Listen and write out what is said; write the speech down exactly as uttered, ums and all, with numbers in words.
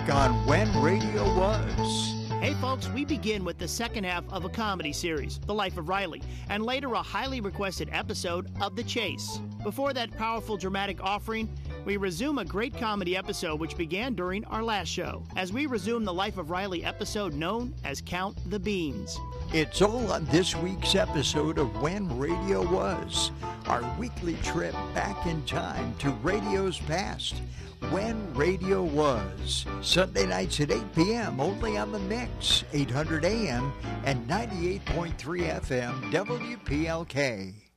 on When Radio Was. Hey folks, we begin with the second half of a comedy series, The Life of Riley, and later a highly requested episode of The Chase. Before that powerful dramatic offering, we resume a great comedy episode which began during our last show, as we resume the Life of Riley episode known as Count the Beans. It's all on this week's episode of When Radio Was, our weekly trip back in time to radio's past. When Radio Was, Sunday nights at eight p.m. only on The Mix, eight hundred A M and ninety-eight point three F M W P L K.